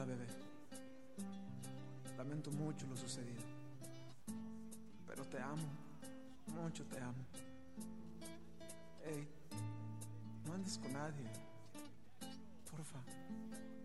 bebé. Lamento mucho lo sucedido, pero te amo, mucho te amo. Ey, no andes con nadie, porfa.